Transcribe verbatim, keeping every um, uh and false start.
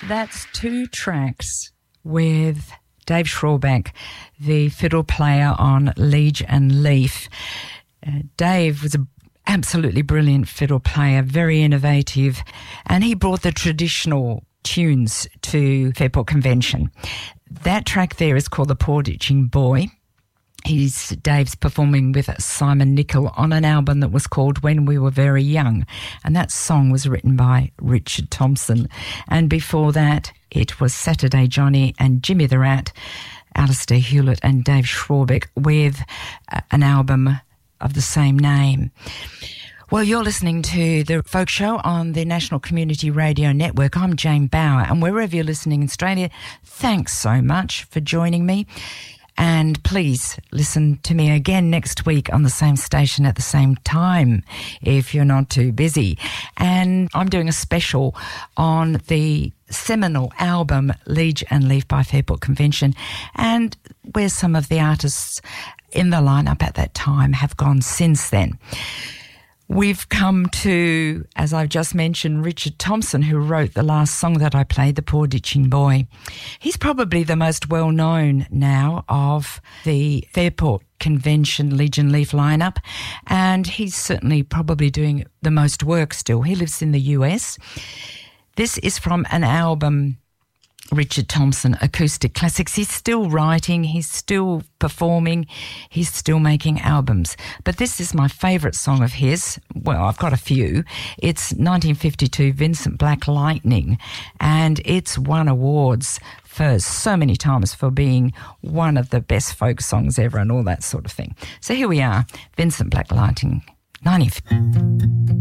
That's two tracks with Dave Schrobeck, the fiddle player on Liege and Leaf. Uh, Dave was an absolutely brilliant fiddle player, very innovative, and he brought the traditional tunes to Fairport Convention. That track there is called The Portitching Boy. He's Dave's performing with Simon Nicol on an album that was called When We Were Very Young, and that song was written by Richard Thompson. And before that, it was Saturday Johnny and Jimmy the Rat, Alistair Hewlett and Dave Schrobeck with an album of the same name. Well, you're listening to The Folk Show on the National Community Radio Network. I'm Jane Bauer, and wherever you're listening in Australia, thanks so much for joining me. And please listen to me again next week on the same station at the same time if you're not too busy. And I'm doing a special on the seminal album Liege and Leaf by Fairport Convention, and where some of the artists in the lineup at that time have gone since then. We've come to, as I've just mentioned, Richard Thompson, who wrote the last song that I played, The Portitching Boy. He's probably the most well-known now of the Fairport Convention Liege and Leaf lineup, and he's certainly probably doing the most work still. He lives in the U S. This is from an album, Richard Thompson Acoustic Classics. He's still writing, he's still performing, he's still making albums. But this is my favourite song of his. Well, I've got a few. It's nineteen fifty-two Vincent Black Lightning, and it's won awards for so many times for being one of the best folk songs ever and all that sort of thing. So here we are, Vincent Black Lightning, nineteen fifty.